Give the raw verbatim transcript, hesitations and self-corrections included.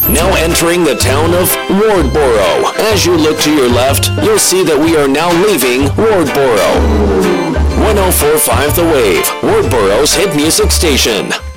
Now entering the town of Wardboro. As you look to your left, you'll see that we are now leaving Wardboro. one oh four point five The Wave, Wardboro's hit music station.